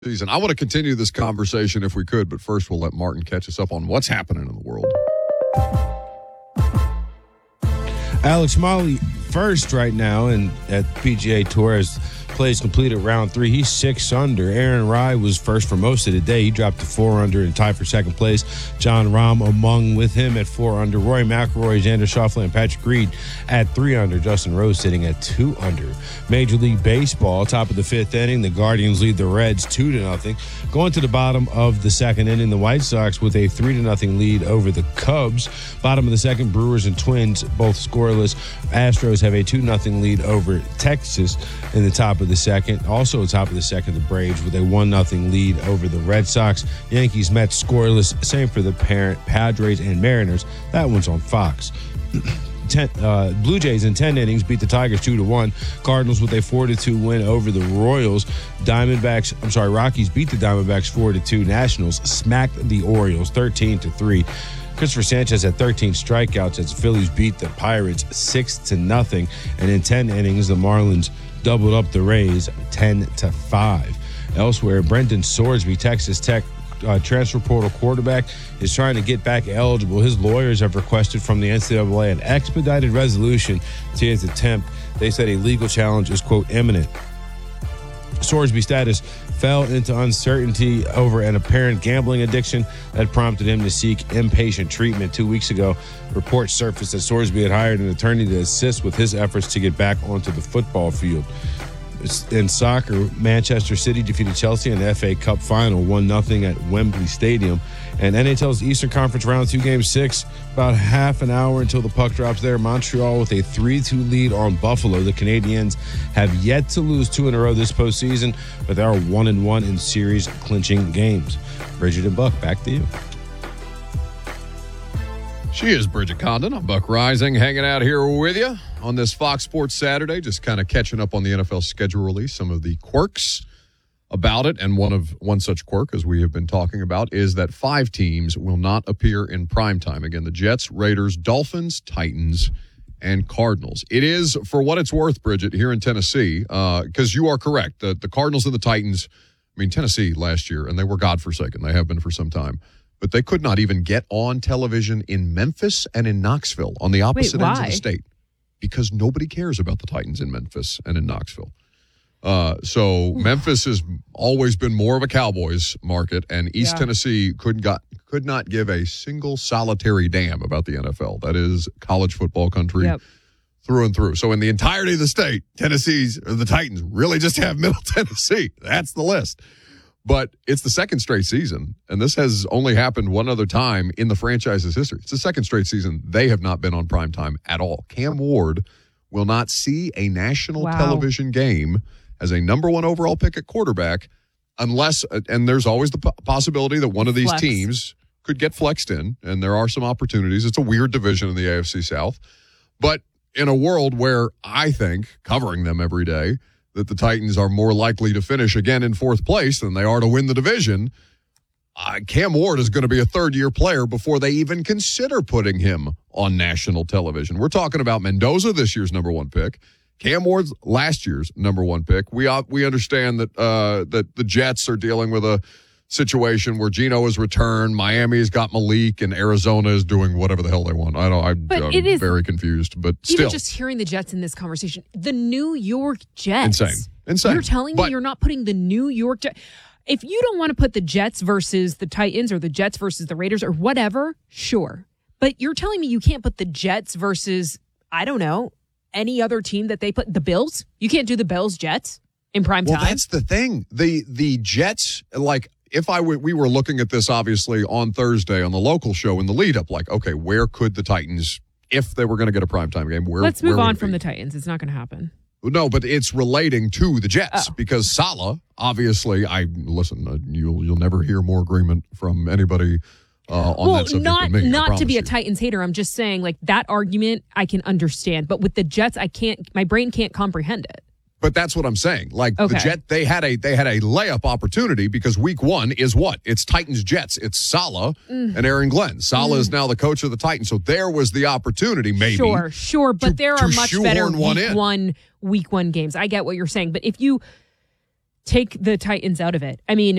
season. I want to continue this conversation if we could, but first we'll let Martin catch us up on what's happening in the world. Alex Molly first right now at PGA Tour as plays completed round 3. He's 6 under. Aaron Rai was first for most of the day. He dropped to 4 under and tied for second place. John Rahm among with him at 4 under. Rory McIlroy, Xander Schauffele, and Patrick Reed at 3 under. Justin Rose sitting at 2 under. Major League Baseball, top of the 5th inning. The Guardians lead the Reds 2-0. Going to the bottom of the 2nd inning, the White Sox with a 3-0 lead over the Cubs. Bottom of the 2nd, Brewers and Twins both scoreless. Astros have a 2-0 lead over Texas in the top of the 2nd. Also top of the 2nd, the Braves with a 1-0 lead over the Red Sox. Yankees, Mets scoreless. Same for the Padres and Mariners. That one's on Fox. Blue Jays in 10 innings beat the Tigers 2-1. Cardinals with a 4-2 win over the Royals. Rockies beat the Diamondbacks 4-2. Nationals smacked the Orioles 13-3. Christopher Sanchez had 13 strikeouts as the Phillies beat the Pirates 6-0. And in 10 innings, the Marlins doubled up the Rays 10-5. Elsewhere, Brendan Sorsby, Texas Tech transfer portal quarterback, is trying to get back eligible. His lawyers have requested from the NCAA an expedited resolution to his attempt. They said a legal challenge is, quote, imminent. Sorsby's status fell into uncertainty over an apparent gambling addiction that prompted him to seek inpatient treatment. 2 weeks ago, reports surfaced that Sorsby had hired an attorney to assist with his efforts to get back onto the football field. In soccer, Manchester City defeated Chelsea in the FA Cup final 1-0 at Wembley Stadium. And NHL's Eastern Conference Round 2 Game 6, about half an hour until the puck drops there. Montreal with a 3-2 lead on Buffalo. The Canadiens have yet to lose 2 in a row this postseason, but they are 1-1 in series-clinching games. Bridget and Buck, back to you. She is Bridget Condon. I'm Buck Rising, hanging out here with you on this Fox Sports Saturday, just kind of catching up on the NFL schedule release, some of the quirks about it. And one such quirk, as we have been talking about, is that 5 teams will not appear in primetime. Again, the Jets, Raiders, Dolphins, Titans, and Cardinals. It is, for what it's worth, Bridget, here in Tennessee, because you are correct. The Cardinals and the Titans, Tennessee last year, and they were godforsaken. They have been for some time. But they could not even get on television in Memphis and in Knoxville on the opposite ends of the state because nobody cares about the Titans in Memphis and in Knoxville. So Memphis has always been more of a Cowboys market, and East Tennessee could not give a single solitary damn about the NFL. That is college football country through and through. So in the entirety of the state, the Titans really just have Middle Tennessee. That's the list. But it's the second straight season, and this has only happened one other time in the franchise's history. It's the second straight season they have not been on primetime at all. Cam Ward will not see a national television game as a number 1 overall pick at quarterback unless, and there's always the possibility that one of these teams could get flexed in, and there are some opportunities. It's a weird division in the AFC South. But in a world where I think, covering them every day, that the Titans are more likely to finish again in 4th place than they are to win the division, Cam Ward is going to be a third-year player before they even consider putting him on national television. We're talking about Mendoza, this year's number 1 pick. Cam Ward's last year's number 1 pick. We understand that the Jets are dealing with a situation where Geno has returned, Miami's got Malik, and Arizona is doing whatever the hell they want. I'm very confused, but still. Even just hearing the Jets in this conversation, the New York Jets. Insane. You're telling me you're not putting the New York Jets. If you don't want to put the Jets versus the Titans or the Jets versus the Raiders or whatever, sure. But you're telling me you can't put the Jets versus, I don't know, any other team that they put, the Bills? You can't do the Bills-Jets in prime time? Well, that's the thing. The Jets, we were looking at this, obviously, on Thursday on the local show in the lead-up, okay, where could the Titans, if they were going to get a primetime game, let's move on from the Titans. It's not going to happen. No, but it's relating to the Jets because Saleh, obviously, you'll never hear more agreement from anybody on that subject than me. Not to be a Titans hater, I'm just saying, that argument I can understand, but with the Jets, my brain can't comprehend it. But that's what I'm saying. The Jet, they had a layup opportunity because week 1 is what? It's Titans-Jets. It's Saleh and Aaron Glenn. Saleh is now the coach of the Titans. So there was the opportunity, maybe. Sure. But there are much better week one games. I get what you're saying. But if you take the Titans out of it. I mean,